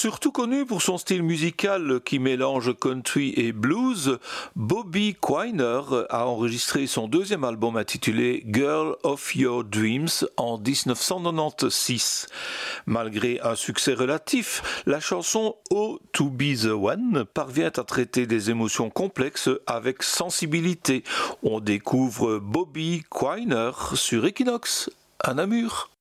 Surtout connu pour son style musical qui mélange country et blues, Bobby Quiner a enregistré son deuxième album intitulé Girl of Your Dreams en 1996. Malgré un succès relatif, la chanson Oh to Be the One parvient à traiter des émotions complexes avec sensibilité. On découvre Bobby Quiner sur Equinox à Namur.